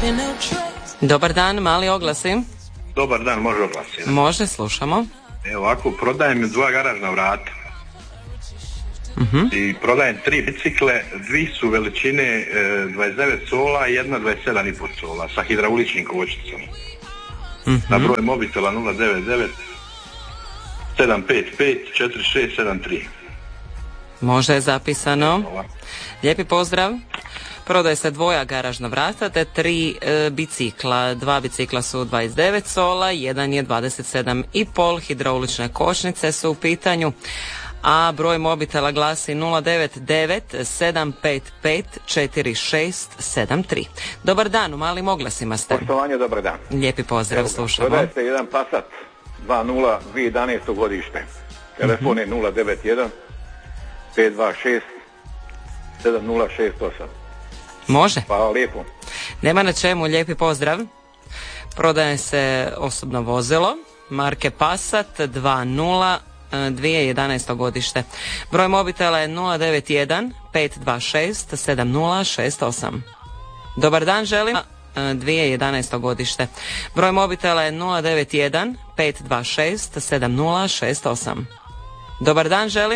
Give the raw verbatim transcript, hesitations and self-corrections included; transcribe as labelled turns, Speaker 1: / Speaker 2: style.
Speaker 1: Dobar dan, mali oglasi.
Speaker 2: Dobar dan, može oglasi.
Speaker 1: Može, slušamo.
Speaker 2: Evo ovako, prodajem dva garažna vrata.
Speaker 1: Uh-huh.
Speaker 2: I prodajem tri bicikle, dvi su veličine e, dvadeset devet sola i jedna dvadeset sedam i pol sola sa hidrauličnim kočnicom. Uh-huh. Na broj mobitela nula devet devet sedam pet pet četiri šest sedam tri.
Speaker 1: Može, je zapisano.
Speaker 2: Hvala.
Speaker 1: Lijepi pozdrav. Prodaje se dvoja garažna vrata te tri e, bicikla. Dva bicikla su dvadeset devet sola, jedan je dvadeset sedam i pol, hidraulične kočnice su u pitanju, a broj mobitela glasi nula devet devet sedam pet pet četiri šest sedam tri. Dobar dan, u malim oglasima ste.
Speaker 3: Poštovanje, dobar dan.
Speaker 1: Lijepi pozdrav,
Speaker 3: Evo,
Speaker 1: slušamo.
Speaker 3: prodaje se jedan Passat dva nula dvije tisuće jedanaeste godište. Telefon je nula devet jedan pet dva šest sedam nula šest osam.
Speaker 1: Može.
Speaker 3: Hvala lijepo.
Speaker 1: Nema na čemu, lijepi pozdrav. Prodaje se osobno vozilo marke Passat dva nula dvije tisuće jedanaeste godište. Broj mobitela je nula devet jedan pet dva šest sedam nula šest osam. Dobar dan, želim. dvije tisuće jedanaeste godište. Broj mobitela je nula devet jedan pet dva šest sedam nula šest osam. Dobar dan, želim.